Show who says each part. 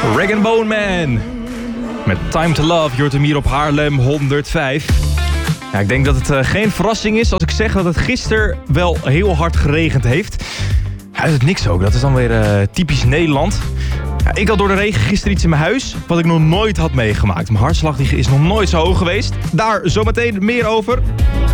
Speaker 1: Rag & Bone Man. Met Time to Love, je hoort hem hier op Haarlem 105. Ja, ik denk dat het geen verrassing is als ik zeg dat het gisteren wel heel hard geregend heeft. Uit het niks ook, dat is dan weer typisch Nederland. Ja, ik had door de regen gisteren iets in mijn huis wat ik nog nooit had meegemaakt. Mijn hartslag is nog nooit zo hoog geweest. Daar zometeen meer over.